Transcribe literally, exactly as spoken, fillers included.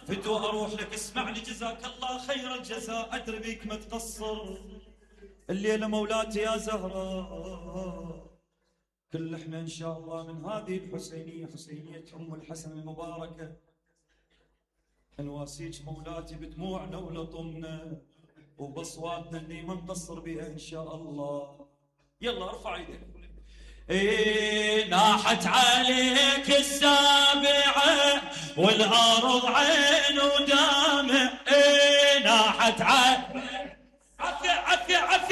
فتو اروح لك اسمعني جزاك الله خير الجزاء، ادري بيك ما تقصر. الليله مولاتي يا زهراء كل احنا ان شاء الله من هذه الحسينيه، حسينيه ام الحسن المباركه، نواسيك مولاتي بدموعنا ولطمنا وبصواتنا اللي ما نقصر بها ان شاء الله. يلا ارفع ايدك. إيه ناحت عليك السابعة والأرض عين ودمع، إيه ناحت عليك. عفية عفية عفية.